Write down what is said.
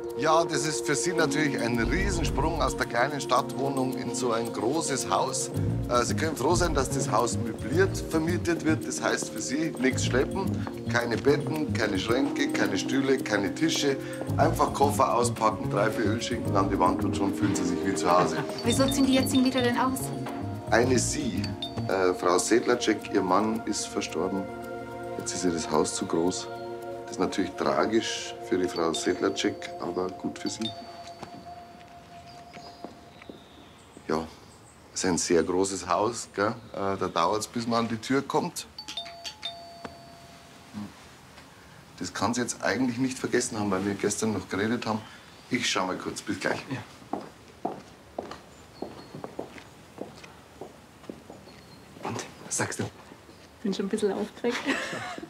Ja, das ist für Sie natürlich ein Riesensprung aus der kleinen Stadtwohnung in so ein großes Haus. Sie können froh sein, dass das Haus möbliert vermietet wird. Das heißt für Sie nichts schleppen, keine Betten, keine Schränke, keine Stühle, keine Tische. Einfach Koffer auspacken, 3, 4 Ölschinken an die Wand und schon fühlen Sie sich wie zu Hause. Wieso ziehen die jetzigen Mieter denn aus? Eine Sie, Frau Sedlacek, Ihr Mann ist verstorben. Jetzt ist ihr das Haus zu groß. Das ist natürlich tragisch für die Frau Sedlacek, aber gut für Sie. Ja, es ist ein sehr großes Haus, gell? Da dauert es, bis man an die Tür kommt. Das kann sie jetzt eigentlich nicht vergessen haben, weil wir gestern noch geredet haben. Ich schau mal kurz, bis gleich. Ja. Und, was sagst du? Bin schon ein bisschen aufgeregt.